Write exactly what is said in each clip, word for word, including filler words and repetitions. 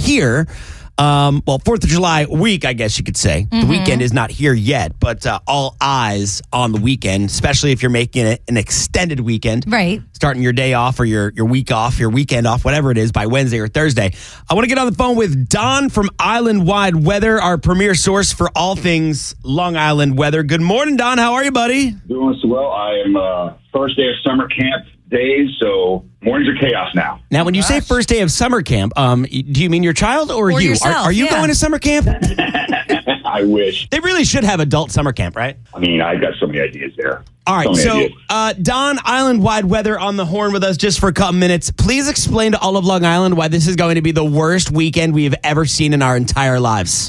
here. Um, well, fourth of July week, I guess you could say. Mm-hmm. The weekend is not here yet, but uh, all eyes on the weekend, especially if you're making it an extended weekend. Right. Starting your day off or your, your week off, your weekend off, whatever it is, by Wednesday or Thursday. I want to get on the phone with Don from Island Wide Weather, our premier source for all things Long Island weather. Good morning, Don. How are you, buddy? Doing so well. I am uh, first day of summer camp days, so mornings are chaos now. Now, when you say first day of summer camp, um, do you mean your child or, or you? Yourself, are, are you yeah. going to summer camp? I wish. They really should have adult summer camp, right? I mean, I've got so many ideas there. All right, so, so uh, Don, Island Wide Weather on the horn with us just for a couple minutes. Please explain to all of Long Island why this is going to be the worst weekend we have ever seen in our entire lives.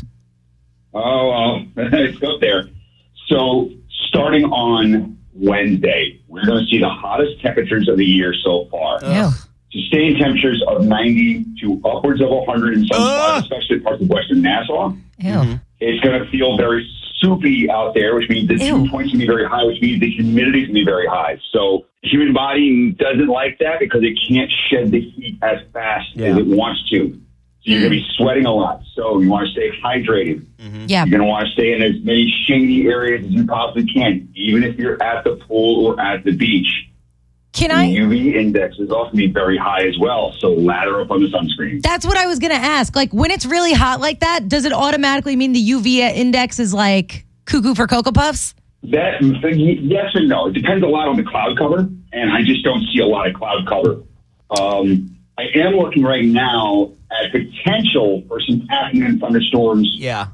Oh, well, let's go there. So, starting on Wednesday, we're going to see the hottest temperatures of the year so far. Ew. Sustained temperatures of ninety to upwards of one hundred in some spots, especially parts of Western Nassau. Ew. Mm-hmm. It's going to feel very soupy out there, which means the Ew. dew point's going to be very high, which means the humidity is going to be very high. So the human body doesn't like that because it can't shed the heat as fast Yeah. as it wants to. So you're going to be sweating a lot. So you want to stay hydrated. Mm-hmm. Yeah. You're going to want to stay in as many shady areas as you possibly can, even if you're at the pool or at the beach. Can The I? U V index is also going to be very high as well, so lather up on the sunscreen. That's what I was going to ask. Like, when it's really hot like that, does it automatically mean the U V index is like cuckoo for Cocoa Puffs? That yes and no. It depends a lot on the cloud cover, and I just don't see a lot of cloud cover. Um, I am looking right now at potential for some afternoon thunderstorms. Yeah.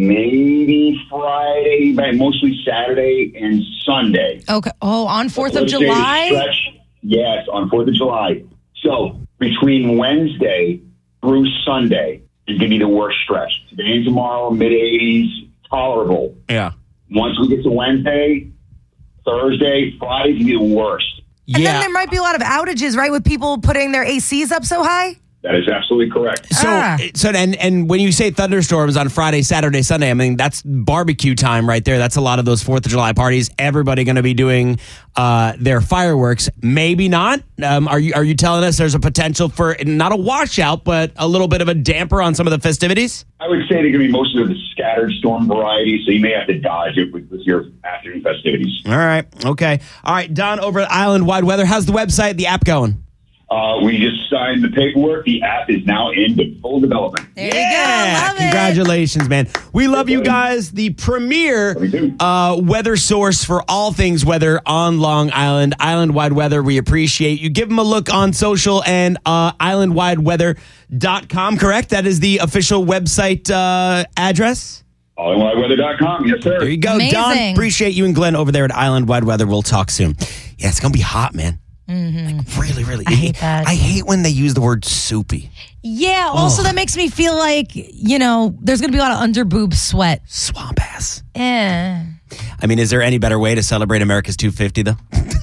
Maybe Friday, but mostly Saturday and Sunday. Okay. Oh, on fourth of Let's say July? Stretch, yes, on fourth of July. So between Wednesday through Sunday is going to be the worst stretch. Today and tomorrow, mid eighties, tolerable. Yeah. Once we get to Wednesday, Thursday, Friday's going to be the worst. And yeah. then there might be a lot of outages, right, with people putting their A Cs up so high? That is absolutely correct. So, Ah. so and, and when you say thunderstorms on Friday, Saturday, Sunday, I mean, that's barbecue time right there. That's a lot of those fourth of July parties. Everybody going to be doing uh, their fireworks. Maybe not. Um, are you are you telling us there's a potential for not a washout, but a little bit of a damper on some of the festivities? I would say they're going to be mostly of the scattered storm variety, so you may have to dodge it with, with your afternoon festivities. All right. Okay. All right. Don over at Island Wide Weather. How's the website, the app going? Uh, we just signed the paperwork. The app is now in full development. There you go. Love it. Congratulations, man. We love you guys. The premier We do. uh, weather source for all things weather on Long Island. Island Wide Weather. We appreciate you. Give them a look on social and uh, island wide weather dot com, correct? That is the official website uh, address? all in wide weather dot com. Yes, sir. There you go. Amazing. Don, appreciate you and Glenn over there at Island Wide Weather. We'll talk soon. Yeah, it's going to be hot, man. Mm-hmm. Like, really, really. I hate that. I hate when they use the word soupy. Yeah, also Oh. that makes me feel like, you know, there's going to be a lot of underboob sweat. Swamp ass. Eh, I mean, is there any better way to celebrate America's two fifty, though?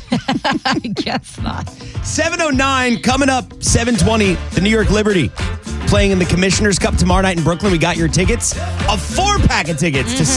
I guess not. seven oh nine coming up, seven twenty, the New York Liberty. Playing in the Commissioner's Cup tomorrow night in Brooklyn. We got your tickets. A four-pack of tickets to